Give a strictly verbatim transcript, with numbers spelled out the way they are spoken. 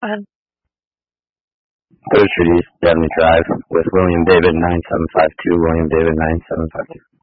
Um, Third Street East, Dabney Drive, with William David nine seven five two, William David nine seven five two.